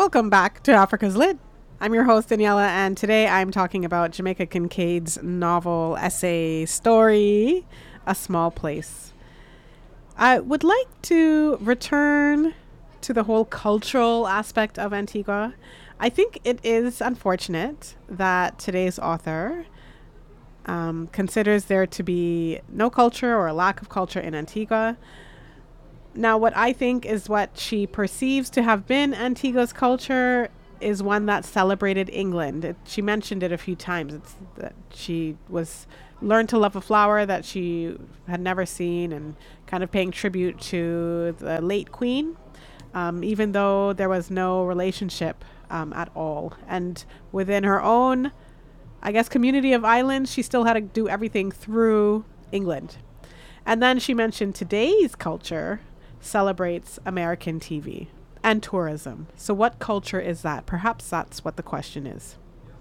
Welcome back to Africa's Lid. I'm your host, Daniela, and today I'm talking about Jamaica Kincaid's novel, essay, story, A Small Place. I would like to return to the whole cultural aspect of Antigua. I think it is unfortunate that today's author considers there to be no culture or a lack of culture in Antigua. Now, what I think is what she perceives to have been Antigua's culture is one that celebrated England. She mentioned it a few times. It's that she learned to love a flower that she had never seen, and kind of paying tribute to the late queen, even though there was no relationship at all. And within her own, I guess, community of islands, she still had to do everything through England. And then she mentioned today's culture celebrates American TV and tourism. So what culture is that? Perhaps that's what the question is.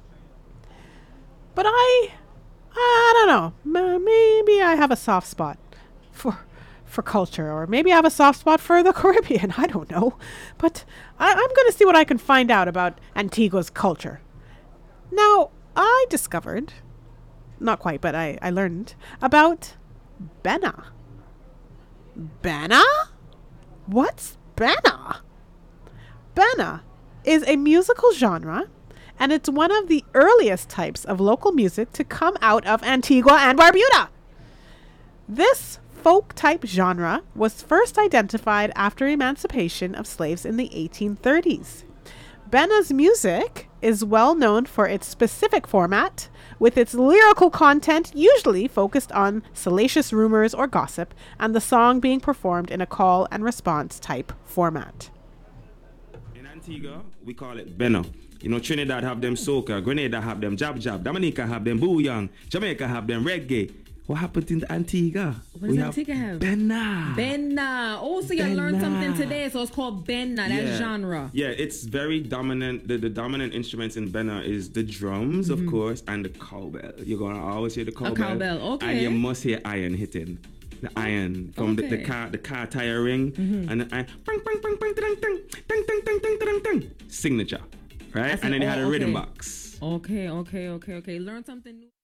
But I don't know. Maybe I have a soft spot for culture, or maybe I have a soft spot for the Caribbean. I don't know. But I'm going to see what I can find out about Antigua's culture. Now, I discovered, not quite, but I learned about Benna. Benna? What's Benna? Benna is a musical genre, and it's one of the earliest types of local music to come out of Antigua and Barbuda. This folk-type genre was first identified after emancipation of slaves in the 1830s. Benna's music is well known for its specific format, with its lyrical content usually focused on salacious rumors or gossip, and the song being performed in a call and response type format. In Antigua, we call it Benna. You know, Trinidad have them soca, Grenada have them jab jab, Dominica have them booyang, Jamaica have them reggae. What happened in Antigua? What does Antigua have? Benna. Benna. Oh, so you learned something today. So it's called Benna, that genre. Yeah, it's very dominant. The dominant instruments in Benna is the drums, of course, and the cowbell. You're going to always hear the cowbell. A cowbell, okay. And you must hear iron hitting. The iron from the car tire ring. And the iron. Bang, bang, bang, bang, dang, dang, dang, dang, dang, dang, dang, dang. Signature. Right? And then they had a rhythm box. Okay. Learn something new.